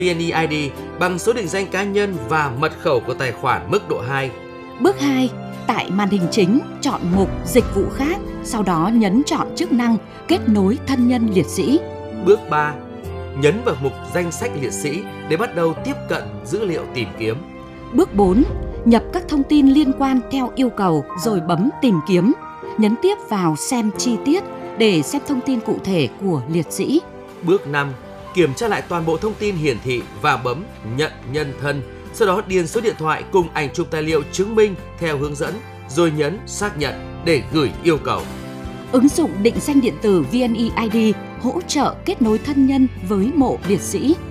VNeID bằng số định danh cá nhân và mật khẩu của tài khoản mức độ 2. Bước 2. Tại màn hình chính, chọn mục Dịch vụ khác, sau đó nhấn chọn chức năng Kết nối thân nhân liệt sĩ. Bước 3. Nhấn vào mục Danh sách liệt sĩ để bắt đầu tiếp cận dữ liệu tìm kiếm. Bước 4. Nhập các thông tin liên quan theo yêu cầu rồi bấm Tìm kiếm. Nhấn tiếp vào Xem chi tiết để xem thông tin cụ thể của liệt sĩ. Bước 5. Kiểm tra lại toàn bộ thông tin hiển thị và bấm Nhận nhân thân. Sau đó điền số điện thoại cùng ảnh chụp tài liệu chứng minh theo hướng dẫn, rồi nhấn Xác nhận để gửi yêu cầu. Ứng dụng định danh điện tử VNeID hỗ trợ kết nối thân nhân với mộ liệt sĩ.